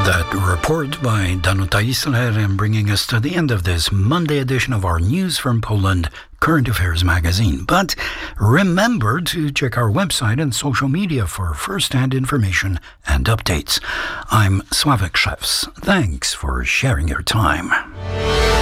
That report by Danuta Isler and bringing us to the end of this Monday edition of our News from Poland Current Affairs magazine. But remember to check our website and social media for first-hand information and updates. I'm Sławek Szewc. Thanks for sharing your time.